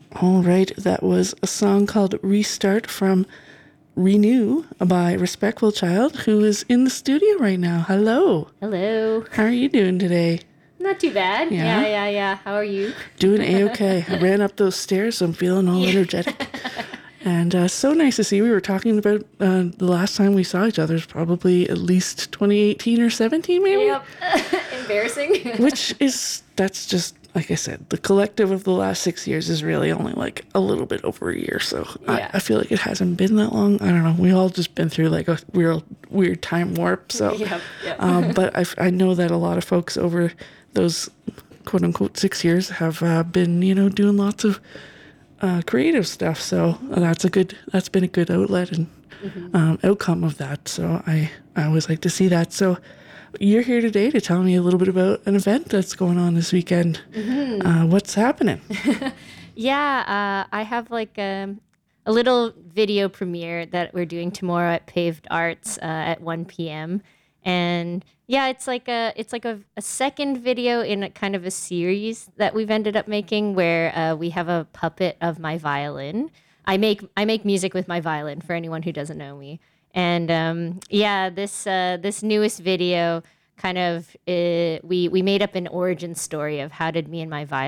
All right, that was a song called Restart from Renew by Respectful Child, who is in the studio right now. Hello. Hello. How are you doing today? Not too bad. Yeah? Yeah. How are you? Doing A-okay. I ran up those stairs, so I'm feeling all Yeah. energetic. And so nice to see. We were talking about the last time we saw each other is probably at least 2018 or 17, maybe? Yep. Embarrassing. Which is, that's just, like I said, the collective of the last 6 years is really only like a little bit over a year. So Yeah. I feel like it hasn't been that long. I don't know. We all just been through like a real weird time warp. So, Yep. but I know that a lot of folks over those quote unquote 6 years have been, doing lots of creative stuff. So that's been a good outlet and outcome of that. So I always like to see that. So you're here today to tell me a little bit about an event that's going on this weekend. What's happening? Yeah. I have like a little video premiere that we're doing tomorrow at Paved Arts at 1 p.m. And yeah, it's like a second video in a kind of a series that we've ended up making where we have a puppet of my violin. I make music with my violin for anyone who doesn't know me. And yeah, this newest video kind of we made up an origin story of how did me and my violin